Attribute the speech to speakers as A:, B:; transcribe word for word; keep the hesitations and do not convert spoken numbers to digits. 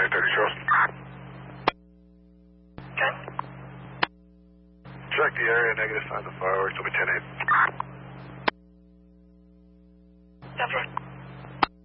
A: eight thirty, Charles.
B: Okay.
A: Check the area, negative signs of fireworks, will be ten eight.
B: Denver.